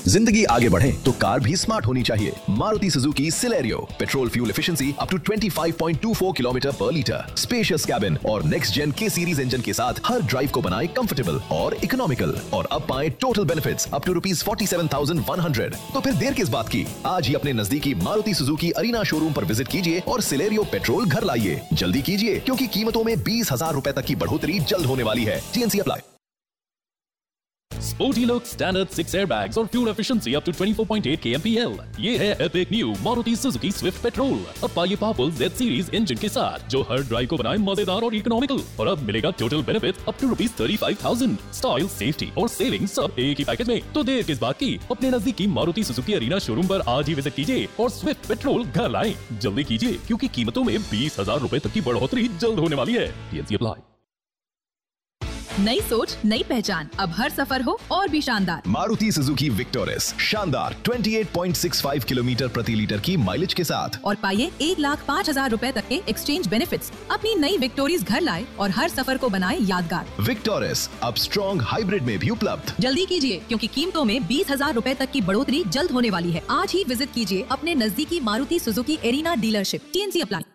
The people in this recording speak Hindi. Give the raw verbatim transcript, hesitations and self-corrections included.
जिंदगी आगे बढ़े तो कार भी स्मार्ट होनी चाहिए। Maruti Suzuki Celerio, petrol fuel efficiency up to पच्चीस पॉइंट दो चार किलोमीटर पर लीटर, स्पेशियस कैबिन और नेक्स्ट जेन के सीरीज इंजन के साथ हर ड्राइव को बनाए कंफर्टेबल और इकोनॉमिकल, और अब पाए total benefits up to rupees forty seven thousand one hundred. तो फिर देर किस बात की, आज ही अपने नजदीकी मारुति सुजुकी अरीना शोरूम पर विजिट कीजिए और सिलेरियो पेट्रोल घर लाइए। जल्दी कीजिए क्योंकि कीमतों में बीस हजार रुपए तक की बढ़ोतरी जल्द होने वाली है। TNC apply. Sporty look, standard six airbags और fuel efficiency up to twenty-four point eight k m p l। ये है epic new Maruti Suzuki Swift Petrol। अब पाइए पावरफुल Z सीरीज इंजन के साथ जो हर ड्राइव को बनाए मजेदार और इकोनॉमिकल, और अब मिलेगा total benefit up to rupees thirty five thousand. Style, safety और सेविंग सब एक ही पैकेज में। तो देर किस बात की, अपने नजदीकी मारुति सुजुकी अरीना शोरूम पर आज ही विजिट कीजिए और स्विफ्ट पेट्रोल घर लाएं। जल्दी कीजिए क्योंकि कीमतों में बीस हजार रुपए तक की बढ़ोतरी जल्द होने वाली है। TNC apply. नई सोच, नई पहचान, अब हर सफर हो और भी शानदार। मारुति सुजुकी विक्टोरिस, शानदार अट्ठाईस पॉइंट छह पाँच किलोमीटर प्रति लीटर की माइलेज के साथ, और पाइए एक लाख पाँच हजार रूपए तक के एक्सचेंज बेनिफिट्स। अपनी नई विक्टोरिस घर लाए और हर सफर को बनाए यादगार। विक्टोरिस अब स्ट्रॉन्ग हाइब्रिड में भी उपलब्ध। जल्दी कीजिए क्योंकि कीमतों में बीस हजार रूपए तक की बढ़ोतरी जल्द होने वाली है। आज ही विजिट कीजिए अपने नजदीकी Maruti Suzuki arena dealership. TNC apply.